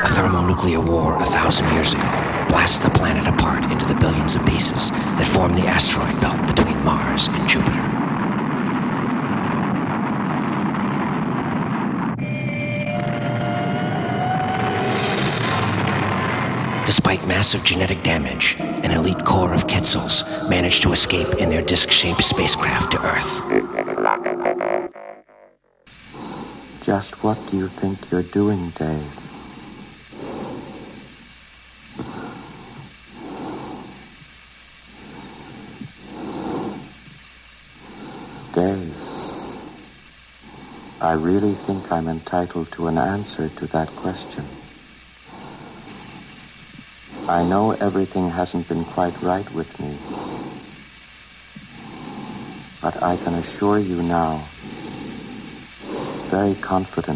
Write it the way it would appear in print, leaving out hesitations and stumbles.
A thermonuclear war 1,000 years ago blasts the planet apart into the billions of pieces that form the asteroid belt between Mars and Jupiter. Despite massive genetic damage, an elite corps of Quetzals managed to escape in their disc-shaped spacecraft to Earth. Just what do you think you're doing, Dave? Dave, I really think I'm entitled to an answer to that question. I know everything hasn't been quite right with me, but I can assure you now, very confident